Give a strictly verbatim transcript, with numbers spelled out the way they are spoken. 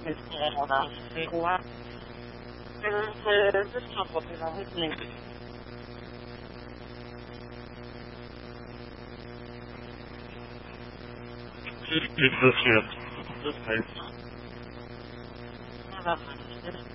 is all that. What? There's this couple that I'm listening to. This is this shit. This place.